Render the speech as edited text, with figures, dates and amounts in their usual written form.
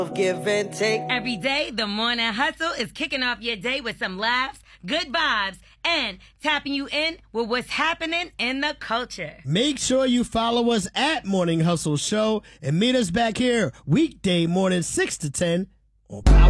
Give and take. Every day, the Morning Hustle is kicking off your day with some laughs, good vibes, and tapping you in with what's happening in the culture. Make sure you follow us at Morning Hustle Show and meet us back here weekday morning 6 to 10 on Power